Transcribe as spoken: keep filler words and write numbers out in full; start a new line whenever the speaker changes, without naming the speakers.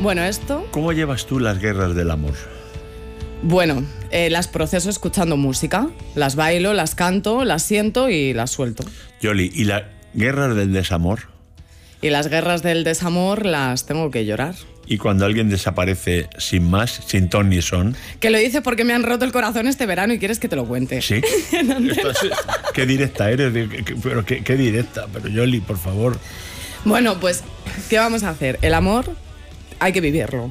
Bueno, esto...
¿Cómo llevas tú las guerras del amor?
Bueno, eh, las proceso escuchando música. Las bailo, las canto, las siento y las suelto.
Yoli, ¿y las guerras del desamor?
Y las guerras del desamor las tengo que llorar.
¿Y cuando alguien desaparece sin más, sin ton ni son?
Que lo dice porque me han roto el corazón este verano y quieres que te lo cuente.
¿Sí? Esto es, qué directa eres, pero qué, qué directa. Pero Yoli, por favor.
Bueno, pues, ¿qué vamos a hacer? El amor hay que vivirlo.